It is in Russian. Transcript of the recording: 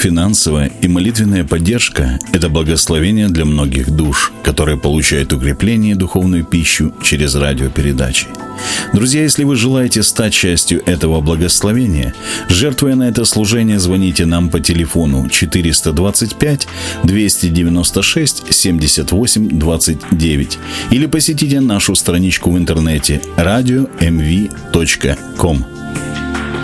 Финансовая и молитвенная поддержка – это благословение для многих душ, которые получают укрепление и духовную пищу через радиопередачи. Друзья, если вы желаете стать частью этого благословения, жертвуя на это служение, звоните нам по телефону 425 296 78 29 или посетите нашу страничку в интернете radio.mv.com.